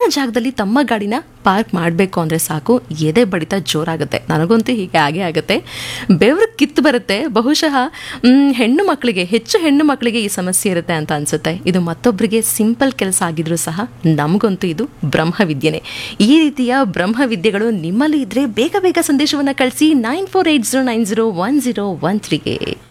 ಜಾಗದಲ್ಲಿ ತಮ್ಮ ಗಾಡಿನ ಪಾರ್ಕ್ ಮಾಡಬೇಕು ಅಂದರೆ ಸಾಕು, ಎದೆ ಬಡಿತ ಜೋರಾಗುತ್ತೆ. ನನಗಂತೂ ಹೀಗೆ ಆಗೇ ಆಗುತ್ತೆ, ಬೆವರು ಕಿತ್ತು ಬರುತ್ತೆ. ಬಹುಶಃ ಹೆಚ್ಚು ಹೆಣ್ಣು ಮಕ್ಕಳಿಗೆ ಈ ಸಮಸ್ಯೆ ಇರುತ್ತೆ ಅಂತ ಅನಿಸುತ್ತೆ. ಇದು ಮತ್ತೊಬ್ಬರಿಗೆ ಸಿಂಪಲ್ ಕೆಲಸ ಆಗಿದ್ರೂ ಸಹ ನಮಗಂತೂ ಇದು ಬ್ರಹ್ಮವಿದ್ಯೆನೇ. ಈ ರೀತಿಯ ಬ್ರಹ್ಮವಿದ್ಯೆಗಳು ನಿಮ್ಮಲ್ಲಿ ಇದ್ರೆ ಬೇಗ ಬೇಗ ಸಂದೇಶವನ್ನು ಕಳಿಸಿ 9480901013ಗೆ.